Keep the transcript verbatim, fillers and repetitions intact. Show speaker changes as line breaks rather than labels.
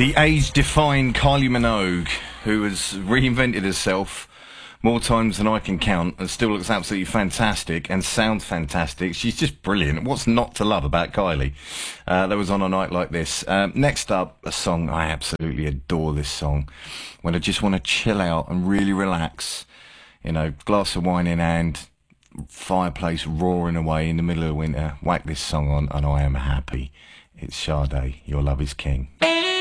The age-defying Kylie Minogue, who has reinvented herself more times than I can count and still looks absolutely fantastic and sounds fantastic. She's just brilliant. What's not to love about Kylie? Uh, that was on a night like this. Um, next up, a song I absolutely adore. This song, when I just want to chill out and really relax. You know, glass of wine in hand, fireplace roaring away in the middle of winter. Whack this song on and I am happy. It's Sade, Your Love Is King.